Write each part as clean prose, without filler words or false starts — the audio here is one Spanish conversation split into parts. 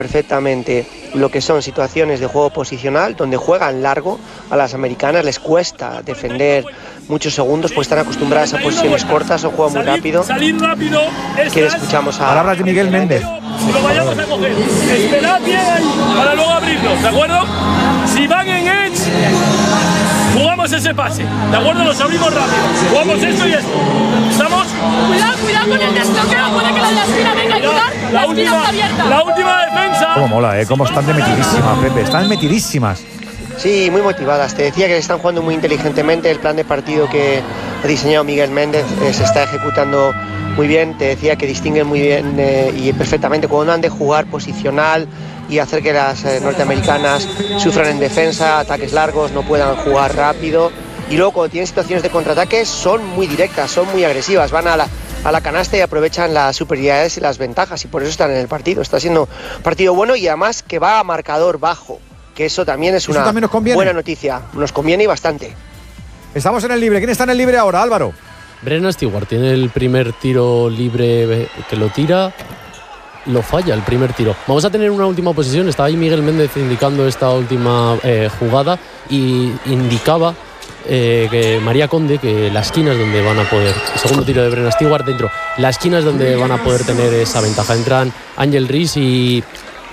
perfectamente lo que son situaciones de juego posicional, donde juegan largo. A las americanas les cuesta defender muchos segundos, pues están acostumbradas a posiciones cortas o juego muy rápido. Salir rápido. Que escuchamos a palabras de Miguel Méndez. Lo vayamos a coger. Esperad bien ahí para luego abrirlo, ¿de acuerdo? Si van en edge, jugamos ese pase, ¿de acuerdo? Los abrimos rápido. Jugamos esto y esto. ¿Estamos? Cuidado con el desbloqueo, puede que la de la esquina venga a ayudar. La esquina está abierta. La última defensa. Cómo mola, cómo están de metidísimas, Pepe. Están metidísimas. Sí, muy motivadas. Te decía que están jugando muy inteligentemente. El plan de partido que ha diseñado Miguel Méndez se está ejecutando muy bien. Te decía que distinguen muy bien y perfectamente cuando han de jugar posicional y hacer que las norteamericanas sufran en defensa, ataques largos, no puedan jugar rápido. Y luego cuando tienen situaciones de contraataque son muy directas, son muy agresivas, van a la canasta y aprovechan las superioridades y las ventajas, y por eso están en el partido. Está siendo un partido bueno y además que va a marcador bajo, que eso también es una buena noticia. Nos conviene y bastante. Estamos en el libre. ¿Quién está en el libre ahora, Álvaro? Brenna Stewart tiene el primer tiro libre que lo tira. Lo falla el primer tiro. Vamos a tener una última posición. Estaba ahí Miguel Méndez indicando esta última jugada y indicaba que María Conde, que la esquina es donde van a poder, segundo tiro de Brenna Stewart dentro, la esquina es donde van a poder tener esa ventaja. Entran Angel Reese y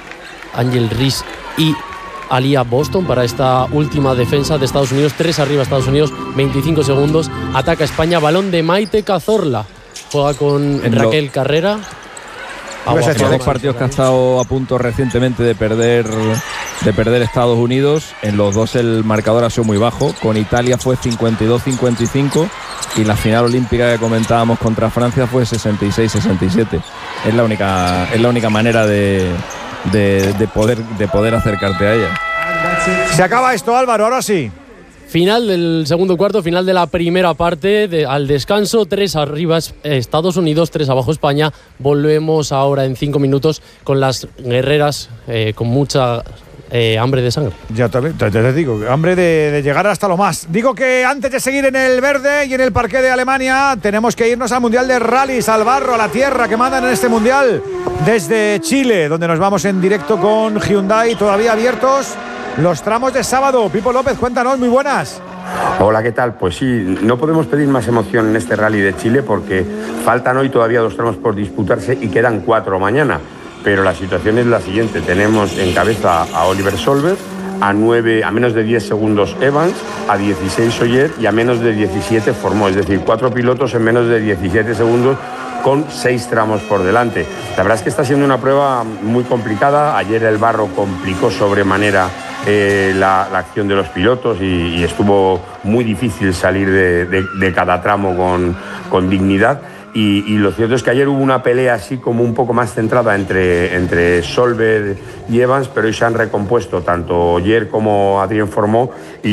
Aliyah Boston para esta última defensa de Estados Unidos. 3 arriba Estados Unidos, 25 segundos. Ataca España, balón de Maite Cazorla. Juega con Raquel Carrera. Dos partidos que ha estado a punto recientemente de perder Estados Unidos. En los dos el marcador ha sido muy bajo. Con Italia fue 52-55 y la final olímpica que comentábamos contra Francia fue 66-67. Es la única manera de poder acercarte a ella. Se acaba esto, Álvaro, ahora sí. Final del segundo cuarto, final de la primera parte, al descanso, 3 arriba Estados Unidos, 3 abajo España. Volvemos ahora en 5 minutos con las guerreras con mucha hambre de sangre. Ya te digo, hambre de llegar hasta lo más. Digo que antes de seguir en el verde y en el parqué de Alemania, tenemos que irnos al Mundial de Rallys, al barro, a la tierra que mandan en este Mundial desde Chile, donde nos vamos en directo con Hyundai, todavía abiertos los tramos de sábado. Pipo López, cuéntanos, muy buenas. Hola, ¿qué tal? Pues sí, no podemos pedir más emoción en este Rally de Chile porque faltan hoy todavía 2 tramos por disputarse y quedan 4 mañana. Pero la situación es la siguiente: tenemos en cabeza a Oliver Solberg, a menos de 10 segundos Evans, a 16 Ogier y a menos de 17 Fourmaux, es decir, 4 pilotos en menos de 17 segundos con 6 tramos por delante. La verdad es que está siendo una prueba muy complicada. Ayer el barro complicó sobremanera la acción de los pilotos y estuvo muy difícil salir de cada tramo con dignidad. Y lo cierto es que ayer hubo una pelea así como un poco más centrada entre Solberg y Evans, pero hoy se han recompuesto tanto Ogier como Adrien Fourmaux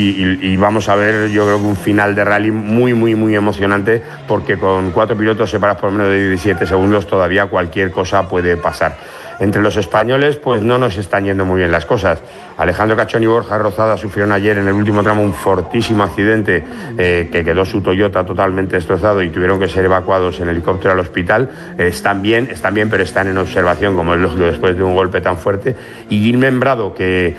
y vamos a ver, yo creo que un final de rally muy, muy, muy emocionante, porque con 4 pilotos separados por menos de 17 segundos todavía cualquier cosa puede pasar. Entre los españoles, pues no nos están yendo muy bien las cosas. Alejandro Cachón y Borja Rozada sufrieron ayer en el último tramo un fortísimo accidente que quedó su Toyota totalmente destrozado y tuvieron que ser evacuados en helicóptero al hospital. Están bien, pero están en observación, como es lógico, después de un golpe tan fuerte. Y Gil Membrado, que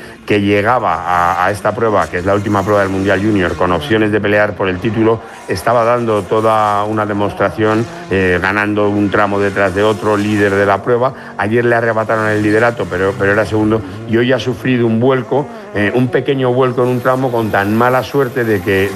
llegaba a esta prueba, que es la última prueba del Mundial Junior, con opciones de pelear por el título, estaba dando toda una demostración, ganando un tramo detrás de otro, líder de la prueba. Ayer le arrebataron el liderato, pero era segundo, y hoy ha sufrido un pequeño vuelco en un tramo con tan mala suerte de que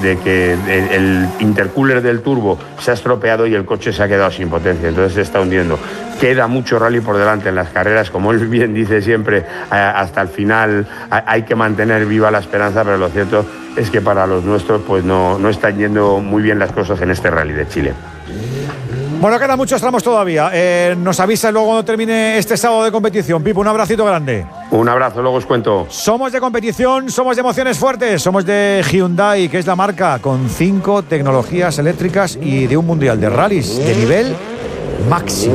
el intercooler del turbo se ha estropeado y el coche se ha quedado sin potencia, entonces se está hundiendo. Queda mucho rally por delante en las carreras, como él bien dice siempre, hasta el final hay que mantener viva la esperanza, pero lo cierto es que para los nuestros pues no están yendo muy bien las cosas en este Rally de Chile. Bueno, quedan muchos tramos todavía. Nos avisa luego cuando termine este sábado de competición. Pipo, un abracito grande. Un abrazo, luego os cuento. Somos de competición, somos de emociones fuertes, somos de Hyundai, que es la marca con 5 tecnologías eléctricas y de un mundial de rallies de nivel máximo.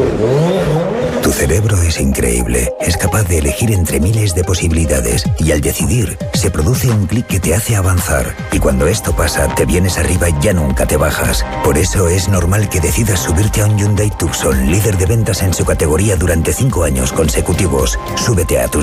Tu cerebro es increíble, es capaz de elegir entre miles de posibilidades y al decidir se produce un clic que te hace avanzar y cuando esto pasa te vienes arriba y ya nunca te bajas. Por eso es normal que decidas subirte a un Hyundai Tucson, líder de ventas en su categoría durante 5 años consecutivos. Súbete a tu